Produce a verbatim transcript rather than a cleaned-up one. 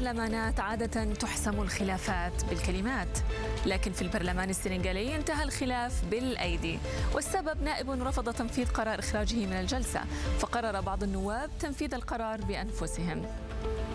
البرلمانات عادة تحسم الخلافات بالكلمات، لكن في البرلمان السنغالي انتهى الخلاف بالأيدي، والسبب نائب رفض تنفيذ قرار إخراجه من الجلسة، فقرر بعض النواب تنفيذ القرار بأنفسهم.